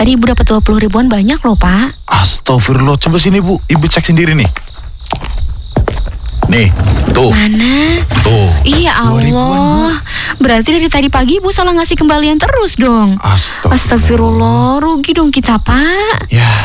Tadi Ibu dapat 20 ribuan banyak loh, Pak. Astagfirullah, coba sini Bu, Ibu cek sendiri nih. Nih, tuh. Mana? Tuh. Iya 2 ribuan, Allah. Berarti dari tadi pagi Ibu salah ngasih kembalian terus dong. Bu. Astagfirullah, rugi dong kita, Pak. Ya.